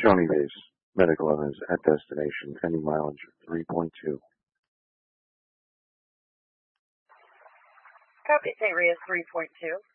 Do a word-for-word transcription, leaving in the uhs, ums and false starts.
Shawnee Base, medical evidence at destination, pending mileage three point two. Copy, Saint Rias three point two.